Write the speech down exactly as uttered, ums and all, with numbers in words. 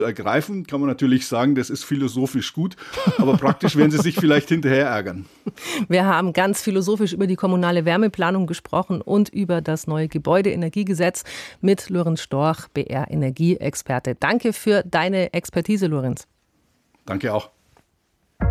ergreifen, kann man natürlich sagen, das ist philosophisch gut, aber praktisch werden sie sich vielleicht hinterher ärgern. Wir haben ganz philosophisch über die kommunale Wärmeplanung gesprochen und über das neue Gebäudeenergiegesetz mit Lorenz Storch, B R-Energieexperte. Danke für deine Expertise, Lorenz. Danke auch.